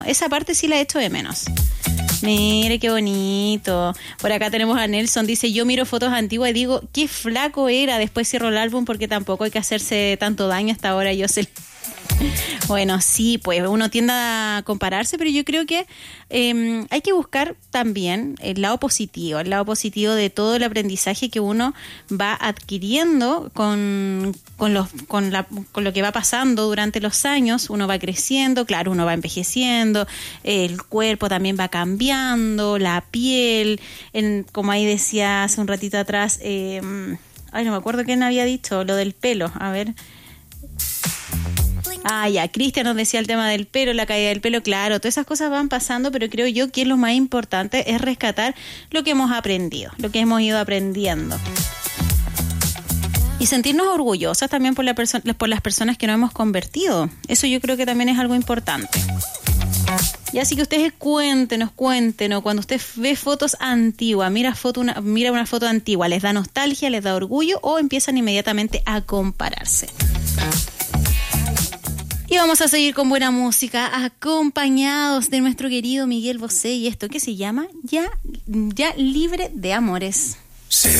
Esa parte sí la echo de menos. Mire qué bonito. Por acá tenemos a Nelson, dice, yo miro fotos antiguas y digo, qué flaco era. Después cierro el álbum porque tampoco hay que hacerse tanto daño hasta ahora. Yo sé. Bueno, sí, pues uno tiende a compararse, pero yo creo que hay que buscar también el lado positivo de todo el aprendizaje que uno va adquiriendo con lo que va pasando durante los años. Uno va creciendo, claro, uno va envejeciendo, el cuerpo también va cambiando, la piel, como ahí decía hace un ratito atrás, no me acuerdo quién había dicho, lo del pelo, a ver... ya, Cristian nos decía el tema del pelo, la caída del pelo, claro, todas esas cosas van pasando, pero creo yo que lo más importante es rescatar lo que hemos aprendido, lo que hemos ido aprendiendo. Y sentirnos orgullosas también por las personas que nos hemos convertido. Eso yo creo que también es algo importante. Y así que ustedes cuéntenos, cuando usted ve fotos antiguas, mira una foto antigua, ¿les da nostalgia, les da orgullo o empiezan inmediatamente a compararse? Y vamos a seguir con buena música, acompañados de nuestro querido Miguel Bosé y esto que se llama Ya libre de amores. Se